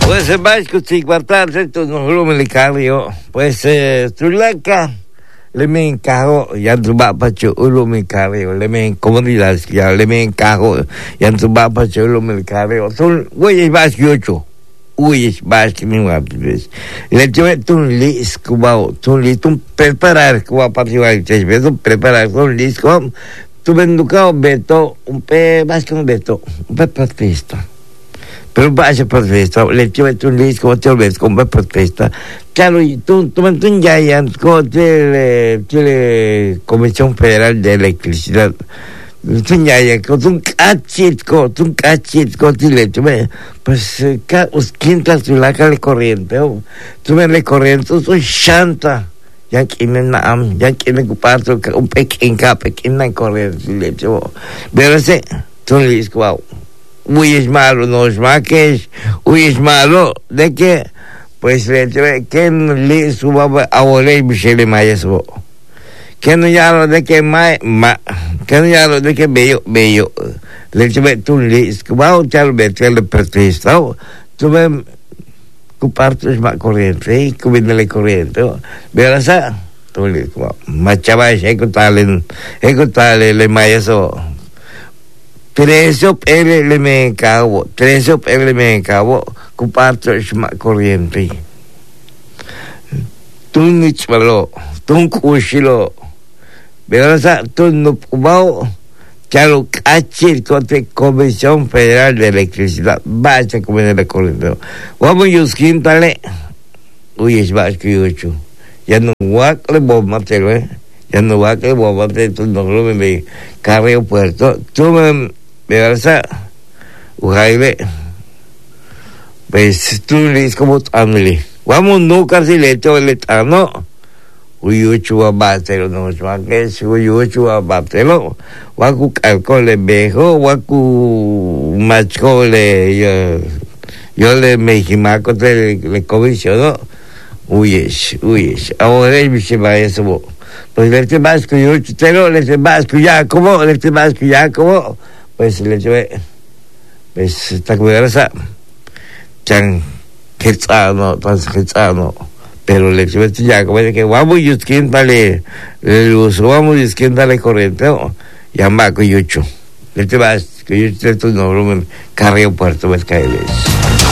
Pues se va a guardar tu no me licario. Pues tu laca le me encajo ya tu va pa chulo me licario le me comunidad ya le me encajo ya tu va pa chulo me licario. Tu güey vas yocho. Uy, vas que me va a ver. Le tuve tu lis cubao, tu lis tu preparar cubao para llevar tres veces preparar con lis com. Tu venducao beto un pe vas con beto un pe protesta. Pero vaya protesta, le tuve tu lis como te ves con pe protesta. Claro, y tú ya con la Comisión Federal de Electricidad. Tu ya con un cachitco, le tuve pues quinta tu la le corriente, tu me le corriente, tu chanta. Ya que me comparto un pequeña corriente, le tuve. Pero ese, tu lis wow. Uy, es malo, no es maques, uy, es malo, de que, pues le tuve que le suba a volei Michele Mayeso. Que no ya lo de que que no ya lo de que bello, le tuve tu lis, wow, ya lo vete le pretestado, tuve comparto es más corriente, y comiéndole corriente, pero esa, tu lis, wow, machaba es ecotale le Mayeso. Tres me cago, comparto es más corriente. Tu nichmalo, tu cuchilo, pero esa, tu no cubao, ya lo cachir con la Comisión Federal de Electricidad, vaya como en la corriente. Vamos a esquintale, uy, es más que yo, ya no guac le bomba, ya no guac le bomba, tu no lo me carreo puerto, tú me verás ujaile pues tú le dices como amile vamos nunca si le tengo el etano uyuchu a batero no es más que es uyuchu a batero waku calcole bejo waku machcole yo le mejimaco le comisiono uyes ahora es mi va eso pues le te vas que yo te le vas que ya como pues le tuve pues esta cuidarsa chan quetzano pero le tuve ya como que vamos y esquintale le uso vamos y esquintale corriente ya maco yucho le te vas que yo te no carreo puerto pues caeles